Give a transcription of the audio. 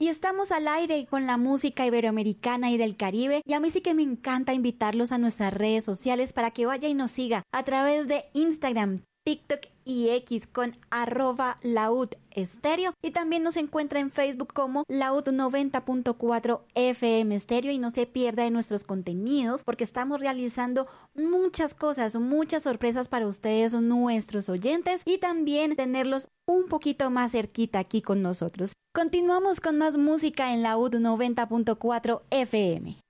y estamos al aire con la música iberoamericana y del Caribe, y a mí sí que me encanta invitarlos a nuestras redes sociales para que vaya y nos siga a través de Instagram, TikTok y X con @laudestéreo, y también nos encuentra en Facebook como Laud 90.4 FM Estéreo, y no se pierda de nuestros contenidos porque estamos realizando muchas cosas, muchas sorpresas para ustedes, nuestros oyentes, y también tenerlos un poquito más cerquita aquí con nosotros. Continuamos con más música en Laud 90.4 FM.